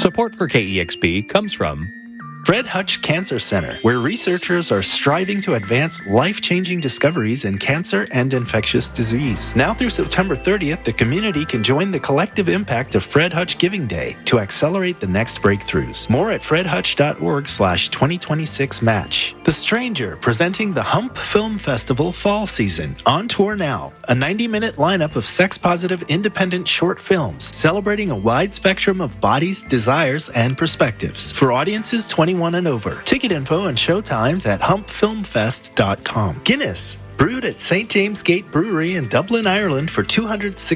Support for KEXP comes from Fred Hutch Cancer Center, where researchers are striving to advance life-changing discoveries in cancer and infectious disease. Now through September 30th, the community can join the collective impact of Fred Hutch Giving Day to accelerate the next breakthroughs. More at fredhutch.org/2026match. The Stranger, presenting the Hump Film Festival Fall Season, on tour now. A 90-minute lineup of sex-positive independent short films celebrating a wide spectrum of bodies, desires, and perspectives. For audiences 21 and over. Ticket info and showtimes at humpfilmfest.com. Guinness, brewed at St. James Gate Brewery in Dublin, Ireland for 260